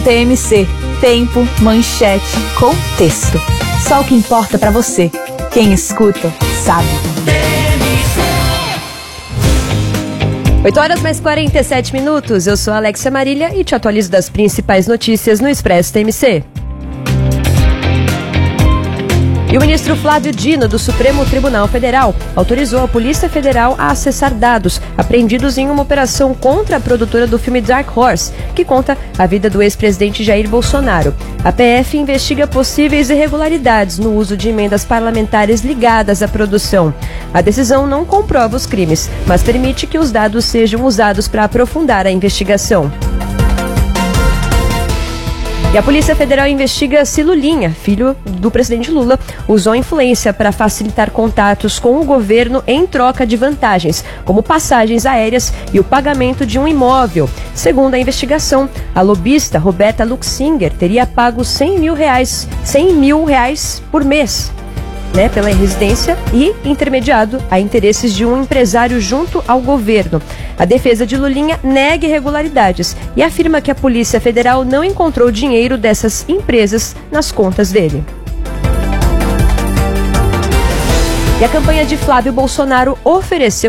TMC, tempo, manchete, contexto. Só o que importa pra você. Quem escuta, sabe. 8 horas mais 47 minutos. Eu sou a Alexia Marília e te atualizo das principais notícias no Expresso TMC. E o ministro Flávio Dino, do Supremo Tribunal Federal, autorizou a Polícia Federal a acessar dados apreendidos em uma operação contra a produtora do filme Dark Horse, que conta a vida do ex-presidente Jair Bolsonaro. A PF investiga possíveis irregularidades no uso de emendas parlamentares ligadas à produção. A decisão não comprova os crimes, mas permite que os dados sejam usados para aprofundar a investigação. E a Polícia Federal investiga se Lulinha, filho do presidente Lula, usou influência para facilitar contatos com o governo em troca de vantagens, como passagens aéreas e o pagamento de um imóvel. Segundo a investigação, a lobista Roberta Luxinger teria pago R$100 mil por mês, pela residência e intermediado a interesses de um empresário junto ao governo. A defesa de Lulinha nega irregularidades e afirma que a Polícia Federal não encontrou dinheiro dessas empresas nas contas dele. E a campanha de Flávio Bolsonaro ofereceu